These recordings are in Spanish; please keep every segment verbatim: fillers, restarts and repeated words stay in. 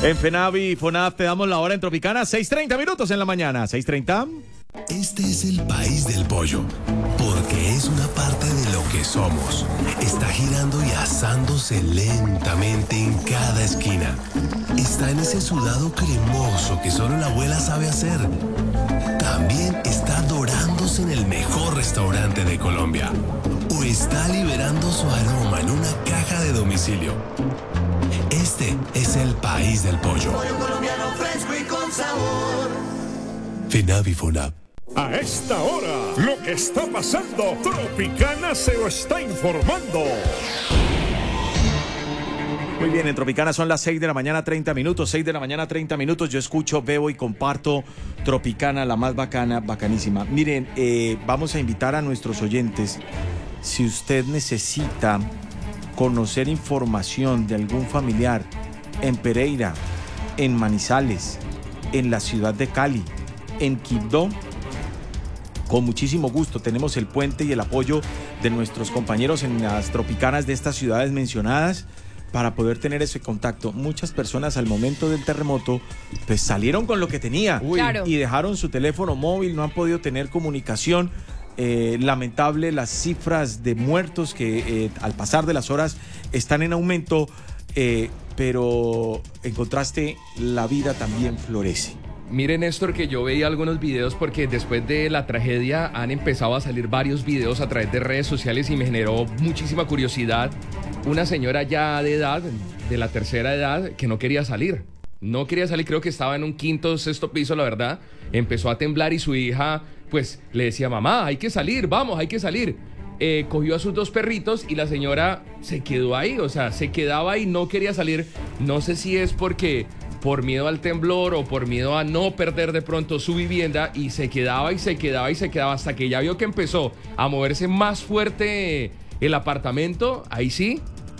En FENAVI y FONAP te damos la hora en Tropicana, seis treinta minutos en la mañana, seis treinta. Este es el país del pollo, porque es una parte de lo que somos. Está girando y asándose lentamente en cada esquina. Está en ese sudado cremoso que solo la abuela sabe hacer. También está dorándose en el mejor restaurante de Colombia. O está liberando su aroma en una caja de domicilio. Este es el país del pollo. Pollo colombiano fresco y con sabor. FENAVI FONAP. A esta hora, lo que está pasando, Tropicana se lo está informando. Muy bien, en Tropicana son las seis de la mañana, treinta minutos, seis de la mañana, treinta minutos. Yo escucho, veo y comparto Tropicana, la más bacana, bacanísima. Miren, eh, vamos a invitar a nuestros oyentes, si usted necesita conocer información de algún familiar en Pereira, en Manizales, en la ciudad de Cali, en Quibdó, con muchísimo gusto tenemos el puente y el apoyo de nuestros compañeros en las tropicanas de estas ciudades mencionadas para poder tener ese contacto. Muchas personas al momento del terremoto pues salieron con lo que tenía. Uy. Claro. Y dejaron su teléfono móvil, no han podido tener comunicación. Eh, lamentable las cifras de muertos que eh, al pasar de las horas están en aumento, eh, pero en contraste la vida también florece. Mire, Néstor, que yo veía algunos videos porque después de la tragedia han empezado a salir varios videos a través de redes sociales y me generó muchísima curiosidad. Una señora ya de edad, de la tercera edad, que no quería salir. No quería salir, creo que estaba en un quinto o sexto piso, la verdad. Empezó a temblar y su hija, pues, le decía, mamá, hay que salir, vamos, hay que salir. Eh, cogió a sus dos perritos y la señora se quedó ahí, o sea, se quedaba ahí, no quería salir. No sé si es porque por miedo al temblor o por miedo a no perder de pronto su vivienda, y se quedaba y se quedaba y se quedaba hasta que ya vio que empezó a moverse más fuerte el apartamento. Ahí sí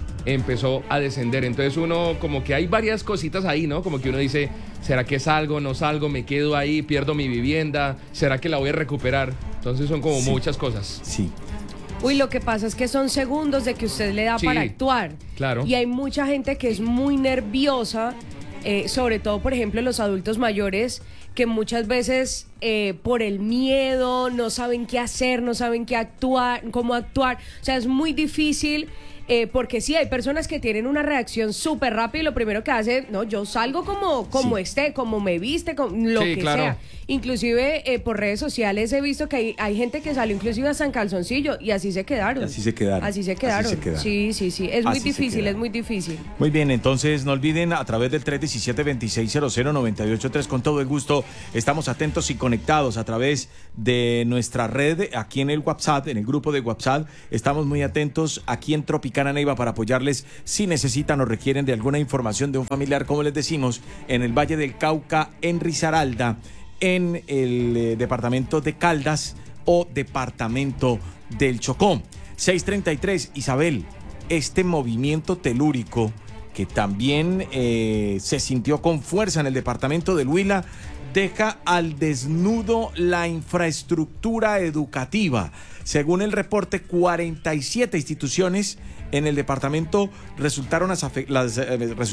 empezó a descender. Entonces uno como que hay varias cositas ahí, ¿no? Como que uno dice, ¿será que salgo, no salgo, me quedo ahí, pierdo mi vivienda? ¿Será que la voy a recuperar? Entonces son como sí. muchas cosas. Sí. Uy, lo que pasa es que son segundos de que usted le da Sí, para actuar. claro. Y hay mucha gente que es muy nerviosa, eh, sobre todo, por ejemplo, los adultos mayores, que muchas veces eh, por el miedo no saben qué hacer, no saben qué actuar, cómo actuar. O sea, es muy difícil. Eh, porque sí, hay personas que tienen una reacción súper rápida y lo primero que hacen, no, yo salgo como, como sí. esté, como me viste, como lo sí, que claro. sea. Inclusive eh, por redes sociales he visto que hay, hay gente que salió inclusive hasta en calzoncillo y así se quedaron. Y así se quedaron. Así se quedaron. Así se quedaron. Sí, sí, sí. Es Así muy difícil, es muy difícil. Muy bien, entonces no olviden a través del tres diecisiete veintiséis cero cero noventa y ocho tres, con todo el gusto estamos atentos y conectados a través de nuestra red, aquí en el WhatsApp, en el grupo de WhatsApp. Estamos muy atentos aquí en Tropicana Neiva para apoyarles si necesitan o requieren de alguna información de un familiar, como les decimos, en el Valle del Cauca, en Risaralda, en el eh, departamento de Caldas o departamento del Chocó. seis treinta y tres, Isabel, este movimiento telúrico que también eh, se sintió con fuerza en el departamento del Huila, deja al desnudo la infraestructura educativa. Según el reporte, cuarenta y siete instituciones en el departamento resultaron, las, las, eh,